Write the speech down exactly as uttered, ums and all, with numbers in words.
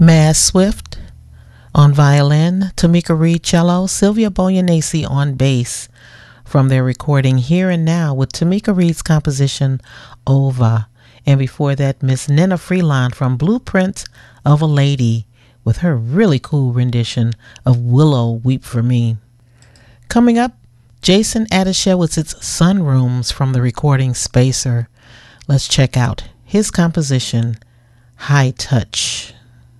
Maz Swift on violin, Tamika Reed cello, Sylvia Boyanese on bass, from their recording Here and Now with Tamika Reed's composition Ova. And before that, Miss Nina Freeland from Blueprint of a Lady with her really cool rendition of Willow Weep for Me. Coming up, Jason Adishewitz' Sunrooms from the recording Spacer. Let's check out his composition High Touch.